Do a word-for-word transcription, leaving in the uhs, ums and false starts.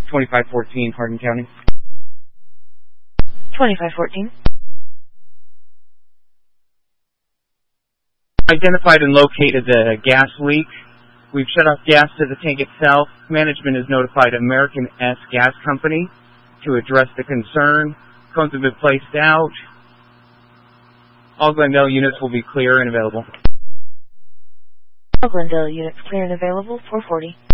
twenty-five fourteen, Hardin County. twenty-five fourteen. Identified and located the gas leak. We've shut off gas to the tank itself. Management has notified American S Gas Company to address the concern. Cones have been placed out. All Glendale units will be clear and available. All Glendale units clear and available, four forty.